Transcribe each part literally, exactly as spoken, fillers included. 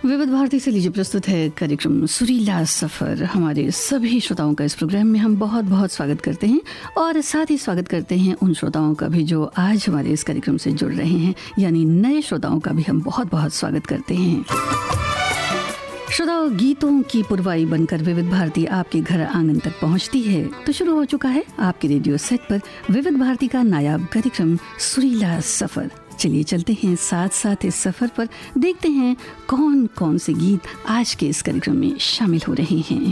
विविध भारती से लीजिए प्रस्तुत है कार्यक्रम सुरीला सफ़र। हमारे सभी श्रोताओं का इस प्रोग्राम में हम बहुत बहुत स्वागत करते हैं और साथ ही स्वागत करते हैं उन श्रोताओं का भी जो आज हमारे इस कार्यक्रम से जुड़ रहे हैं, यानी नए श्रोताओं का भी हम बहुत बहुत स्वागत करते हैं। श्रोताओं, गीतों की पुरवाई बनकर विविध भारती आपके घर आंगन तक पहुंचती है। तो शुरू हो चुका है आपके रेडियो सेट पर विविध भारती का नायाब कार्यक्रम सुरीला सफ़र। चलिए चलते हैं साथ साथ इस सफ़र पर, देखते हैं कौन कौन से गीत आज के इस कार्यक्रम में शामिल हो रहे हैं।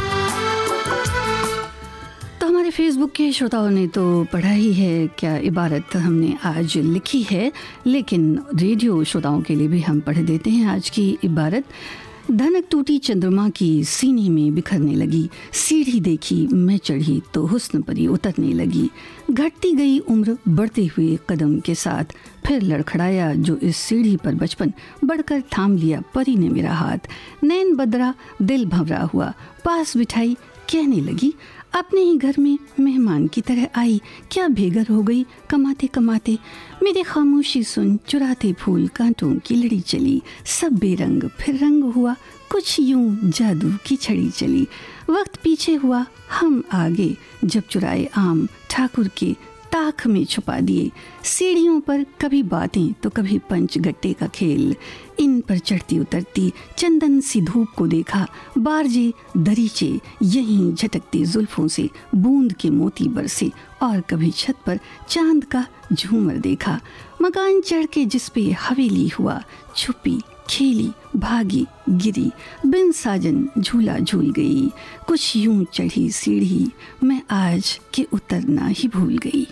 तो हमारे फेसबुक के श्रोताओं ने तो पढ़ा ही है क्या इबारत हमने आज लिखी है, लेकिन रेडियो श्रोताओं के लिए भी हम पढ़ देते हैं आज की इबारत। धनक टूटी चंद्रमा की सीने में बिखरने लगी, सीढ़ी देखी मैं चढ़ी तो हुस्न परी उतरने लगी। घटती गई उम्र बढ़ते हुए कदम के साथ, फिर लड़खड़ाया जो इस सीढ़ी पर बचपन, बढ़कर थाम लिया परी ने मेरा हाथ। नैन बदरा दिल भंवरा हुआ, पास बिठाई कहने लगी, अपने ही घर में मेहमान की तरह आई, क्या बेघर हो गई कमाते कमाते। मेरे खामोशी सुन चुराते फूल कांटों की लड़ी चली, सब बेरंग फिर रंग हुआ, कुछ यूं जादू की छड़ी चली। वक्त पीछे हुआ हम आगे, जब चुराए आम ठाकुर के ताक में छुपा दिए। सीढ़ियों पर कभी बातें तो कभी पंच गट्टे का खेल, इन पर चढ़ती उतरती चंदन सी धूप को देखा, बारजे दरीचे यहीं झटकती जुल्फों से बूंद के मोती बरसे, और कभी छत पर चांद का झूमर देखा। मकान चढ़ के जिस पे हवेली हुआ, छुपी खेली भागी गिरी, बिन साजन झूला झूल गई। कुछ यूं चढ़ी सीढ़ी मैं आज के उतरना ही भूल गई।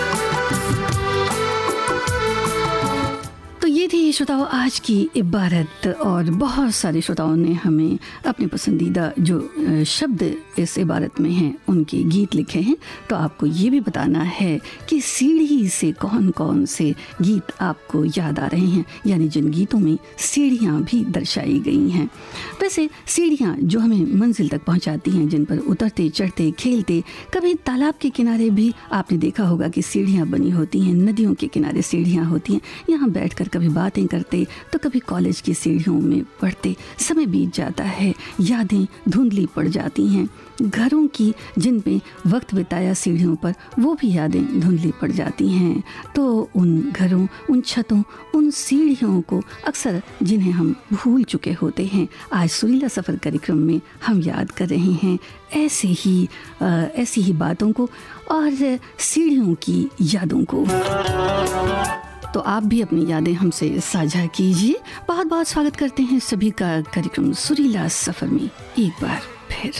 ये थी श्रोताओं आज की इबारत, और बहुत सारे श्रोताओं ने हमें अपने पसंदीदा जो शब्द इस इबारत में हैं उनके गीत लिखे हैं। तो आपको ये भी बताना है कि सीढ़ी से कौन कौन से गीत आपको याद आ रहे हैं, यानी जिन गीतों में सीढ़ियाँ भी दर्शाई गई हैं। वैसे सीढ़ियाँ जो हमें मंजिल तक पहुँचाती हैं, जिन पर उतरते चढ़ते खेलते, कभी तालाब के किनारे भी आपने देखा होगा कि सीढ़ियाँ बनी होती हैं, नदियों के किनारे सीढ़ियाँ होती हैं, यहाँ बैठकर कभी बातें करते तो कभी कॉलेज की सीढ़ियों में पढ़ते। समय बीत जाता है, यादें धुंधली पड़ जाती हैं, घरों की जिन पे वक्त बिताया सीढ़ियों पर वो भी यादें धुंधली पड़ जाती हैं। तो उन घरों, उन छतों, उन सीढ़ियों को अक्सर जिन्हें हम भूल चुके होते हैं, आज सुरीला सफ़र कार्यक्रम में हम याद कर रहे हैं ऐसे ही आ, ऐसी ही बातों को और सीढ़ियों की यादों को। तो आप भी अपनी यादें हमसे साझा कीजिए। बहुत बहुत स्वागत करते हैं सभी का कार्यक्रम सुरीला सफ़र में एक बार फिर।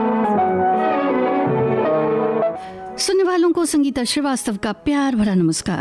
सुनने वालों को संगीता श्रीवास्तव का प्यार भरा नमस्कार।